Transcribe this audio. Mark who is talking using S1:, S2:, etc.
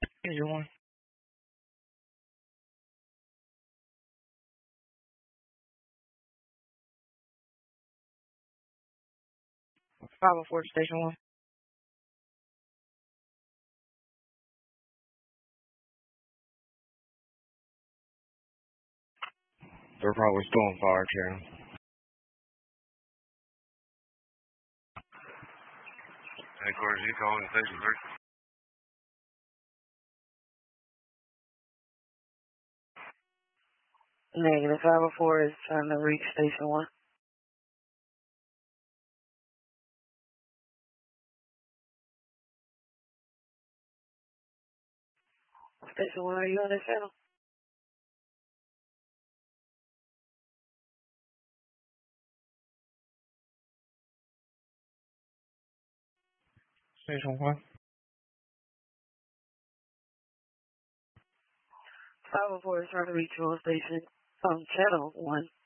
S1: Station 1. 504 Station 1.
S2: They're probably still on fire channel.
S3: Headquarters, you calling Station 3?
S1: Negative 504 is trying to reach Station 1. Station 1, are you on this channel?
S2: Station 1.
S1: 504 is trying to reach you on channel 1.